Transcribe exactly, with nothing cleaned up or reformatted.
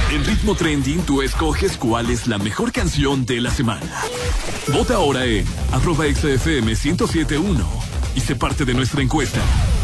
En Ritmo Trending tú escoges cuál es la mejor canción de la semana. Vota ahora en arroba X F M ciento siete punto uno y sé parte de nuestra encuesta.